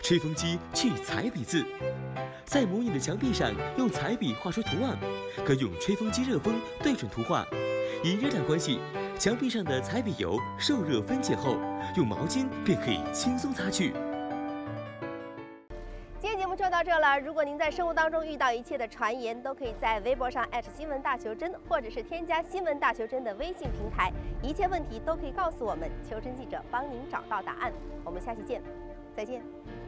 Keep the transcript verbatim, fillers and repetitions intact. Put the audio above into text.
吹风机去彩笔字，在模拟的墙壁上用彩笔画出图案，可用吹风机热风对准图画。因热量关系，墙壁上的彩笔油受热分解后，用毛巾便可以轻松擦去。 今天节目就到这了。如果您在生活当中遇到一切的传言，都可以在微博上艾特新闻大求真，或者是添加新闻大求真的微信平台，一切问题都可以告诉我们，求真记者帮您找到答案。我们下期见，再见。